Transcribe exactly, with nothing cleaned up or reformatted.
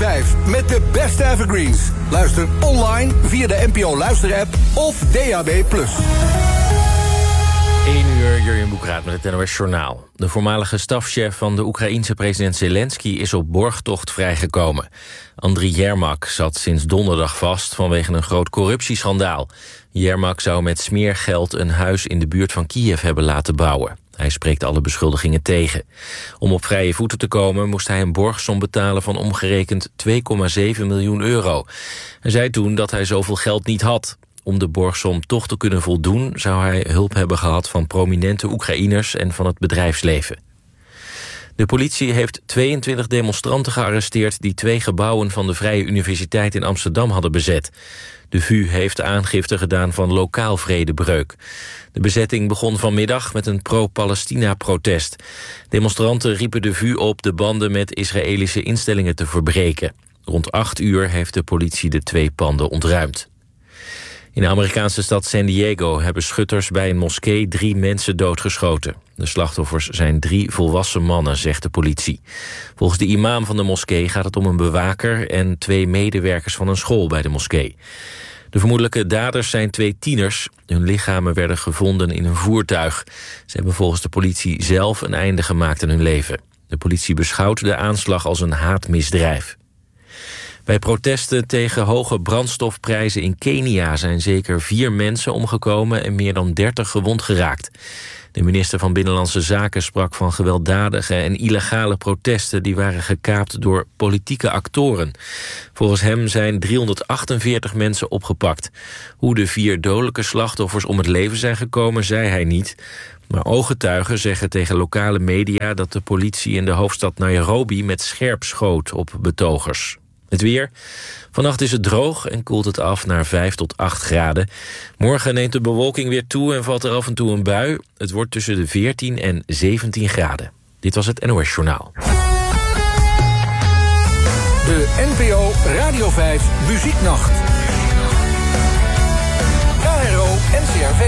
vijf met de beste evergreens. Luister online via de N P O Luisterapp of D A B plus. één uur, Jurjen Boekraat met het N O S Journaal. De voormalige stafchef van de Oekraïense president Zelensky is op borgtocht vrijgekomen. Andriy Yermak zat sinds donderdag vast vanwege een groot corruptieschandaal. Yermak zou met smeergeld een huis in de buurt van Kiev hebben laten bouwen. Hij spreekt alle beschuldigingen tegen. Om op vrije voeten te komen moest hij een borgsom betalen van omgerekend twee komma zeven miljoen euro. Hij zei toen dat hij zoveel geld niet had. Om de borgsom toch te kunnen voldoen zou hij hulp hebben gehad van prominente Oekraïners en van het bedrijfsleven. De politie heeft tweeëntwintig demonstranten gearresteerd die twee gebouwen van de Vrije Universiteit in Amsterdam hadden bezet. De V U heeft aangifte gedaan van lokaal vredebreuk. De bezetting begon vanmiddag met een pro-Palestina-protest. Demonstranten riepen de V U op de banden met Israëlische instellingen te verbreken. Rond acht uur heeft de politie de twee panden ontruimd. In de Amerikaanse stad San Diego hebben schutters bij een moskee drie mensen doodgeschoten. De slachtoffers zijn drie volwassen mannen, zegt de politie. Volgens de imam van de moskee gaat het om een bewaker en twee medewerkers van een school bij de moskee. De vermoedelijke daders zijn twee tieners. Hun lichamen werden gevonden in een voertuig. Ze hebben volgens de politie zelf een einde gemaakt aan hun leven. De politie beschouwt de aanslag als een haatmisdrijf. Bij protesten tegen hoge brandstofprijzen in Kenia zijn zeker vier mensen omgekomen en meer dan dertig gewond geraakt. De minister van Binnenlandse Zaken sprak van gewelddadige en illegale protesten die waren gekaapt door politieke actoren. Volgens hem zijn driehonderdachtenveertig mensen opgepakt. Hoe de vier dodelijke slachtoffers om het leven zijn gekomen, zei hij niet. Maar ooggetuigen zeggen tegen lokale media dat de politie in de hoofdstad Nairobi met scherp schoot op betogers. Het weer. Vannacht is het droog en koelt het af naar vijf tot acht graden. Morgen neemt de bewolking weer toe en valt er af en toe een bui. Het wordt tussen de veertien en zeventien graden. Dit was het N O S Journaal. De N P O Radio vijf Muzieknacht. K R O N C R V.